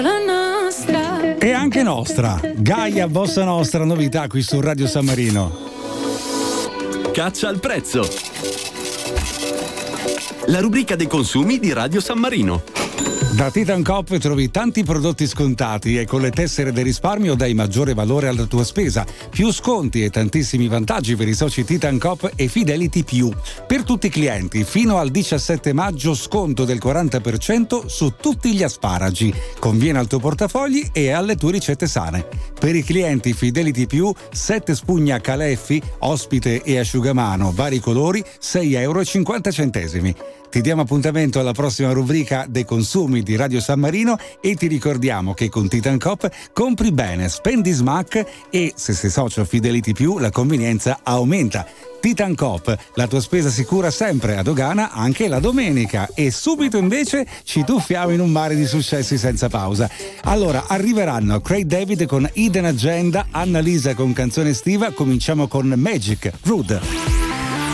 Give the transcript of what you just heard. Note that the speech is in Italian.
La nostra. E anche nostra. Gaia Bossa Nostra, novità qui su Radio San Marino. Caccia al prezzo. La rubrica dei consumi di Radio San Marino. Da Titan Coop trovi tanti prodotti scontati e con le tessere del risparmio dai maggiore valore alla tua spesa. Più sconti e tantissimi vantaggi per i soci Titan Coop e Fidelity Più. Per tutti i clienti, fino al 17 maggio sconto del 40% su tutti gli asparagi. Conviene al tuo portafogli e alle tue ricette sane. Per i clienti Fidelity Più, 7 spugna Caleffi, ospite e asciugamano, vari colori, €6,50. Ti diamo appuntamento alla prossima rubrica dei consumi di Radio San Marino e ti ricordiamo che con Titan Coop compri bene, spendi smack e se sei socio Fidelity Più la convenienza aumenta. Titan Coop, la tua spesa sicura sempre a dogana anche la domenica e subito invece ci tuffiamo in un mare di successi senza pausa. Allora arriveranno Craig David con Hidden Agenda, Annalisa con canzone estiva, cominciamo con Magic, Rude.